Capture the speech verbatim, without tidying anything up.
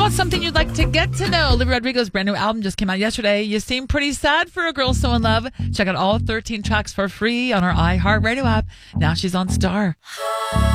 about something you'd like to get to know. Olivia Rodrigo's brand new album just came out yesterday. You seem pretty sad for a girl so in love. Check out all thirteen tracks for free on our iHeartRadio app. Now she's on Star.